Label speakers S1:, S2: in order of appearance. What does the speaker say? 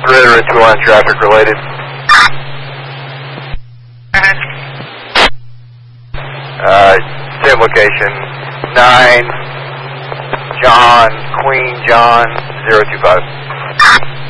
S1: Red 2 traffic related. Same location. 9 John, Queen John 025.